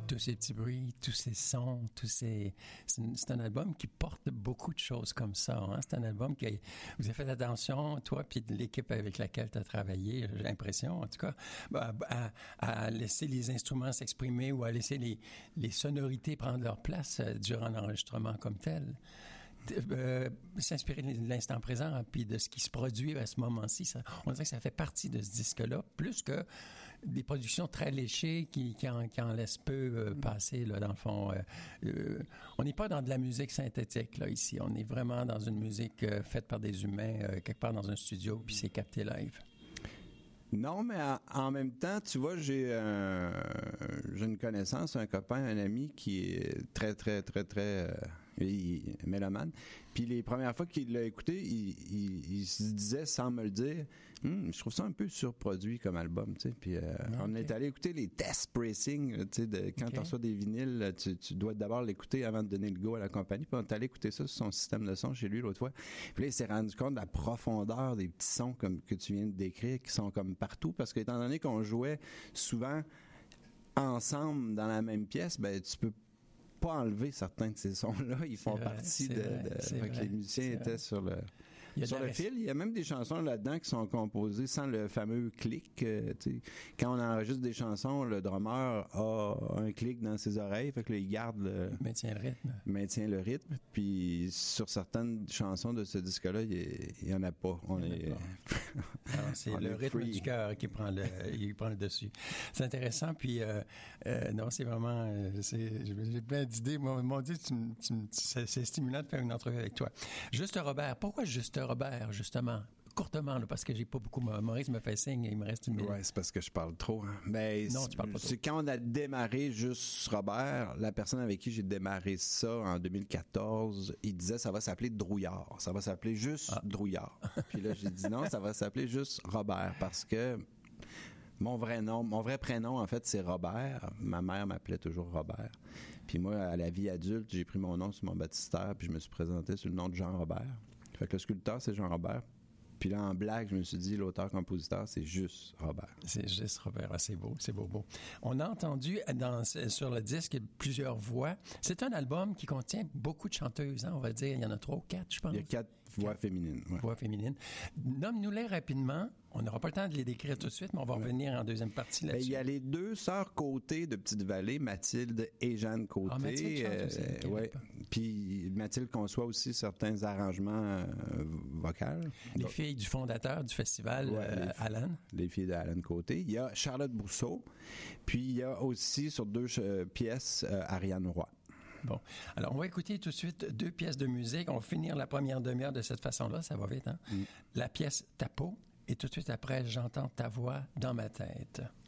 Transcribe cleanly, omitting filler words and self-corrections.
tous ces petits bruits, tous ces sons, c'est un album qui porte beaucoup de choses comme ça. Hein? C'est un album qui vous avez fait attention, toi puis l'équipe avec laquelle tu as travaillé, j'ai l'impression, en tout cas, à laisser les instruments s'exprimer ou à laisser les sonorités prendre leur place durant l'enregistrement comme tel. S'inspirer de l'instant présent puis de ce qui se produit à ce moment-ci, on dirait que ça fait partie de ce disque-là, plus que des productions très léchées qui en laissent peu passer, là, dans le fond. On n'est pas dans de la musique synthétique, là, ici. On est vraiment dans une musique faite par des humains, quelque part dans un studio, puis c'est capté live. Non, mais en même temps, tu vois, j'ai une connaissance, un copain, un ami qui est très, très, très, très mélomane. Puis les premières fois qu'il l'a écouté, il se disait, sans me le dire, je trouve ça un peu surproduit comme album, tu sais. Puis on est allé écouter les test pressing, tu sais, quand tu reçois des vinyles, tu dois d'abord l'écouter avant de donner le go à la compagnie. Puis on est allé écouter ça sur son système de son chez lui l'autre fois. Puis là, il s'est rendu compte de la profondeur des petits sons comme que tu viens de décrire, qui sont comme partout, parce que étant donné qu'on jouait souvent ensemble dans la même pièce, ben tu peux pas enlever certains de ces sons-là. Ils font partie de les musiciens étaient sur le fil. Il y a même des chansons là-dedans qui sont composées sans le fameux clic. Quand on enregistre des chansons, le drummer a un clic dans ses oreilles, fait que là, il garde maintient le rythme. Puis sur certaines chansons de ce disque-là, il y en a pas. C'est le rythme du cœur qui prend le dessus. C'est intéressant. Puis non, c'est vraiment j'ai plein d'idées. Mon Dieu, c'est stimulant de faire une entrevue avec toi. Juste Robert. Pourquoi Juste Robert, justement? Courtement, là, parce que j'ai pas beaucoup. Maurice me fait signe et il me reste une minute. Oui, c'est parce que je parle trop. Hein. Mais non, tu parles pas trop. C'est quand on a démarré Juste Robert, la personne avec qui j'ai démarré ça en 2014, il disait ça va s'appeler Drouillard. Ça va s'appeler juste Drouillard. Puis là, j'ai dit non, ça va s'appeler juste Robert parce que mon vrai prénom, en fait, c'est Robert. Ma mère m'appelait toujours Robert. Puis moi, à la vie adulte, j'ai pris mon nom sur mon baptistère puis je me suis présenté sous le nom de Jean Robert. Fait que le sculpteur, c'est Jean Robert. Puis là, en blague, je me suis dit, l'auteur-compositeur, c'est Juste Robert. C'est Juste Robert. Ah, c'est beau, c'est beau, beau. On a entendu sur le disque plusieurs voix. C'est un album qui contient beaucoup de chanteuses, hein, on va dire. Il y en a 3 ou 4, je pense. Il y a 4 voix féminines. Ouais. Voix féminines. Nomme-nous-les rapidement. On n'aura pas le temps de les décrire tout de suite, mais on va revenir en deuxième partie là-dessus. Il y a les 2 sœurs Côté de Petite-Vallée, Mathilde et Jeanne Côté. Ah, Mathilde chante aussi. Ouais. Puis Mathilde conçoit aussi certains arrangements vocaux. Les filles du fondateur du festival, Alan. Les filles d'Alan Côté. Il y a Charlotte Brousseau. Puis il y a aussi sur 2 pièces Ariane Roy. Bon. Alors, on va écouter tout de suite 2 pièces de musique. On va finir la première demi-heure de cette façon-là. Ça va vite, hein? La pièce Ta peau. Et tout de suite après, J'entends ta voix dans ma tête.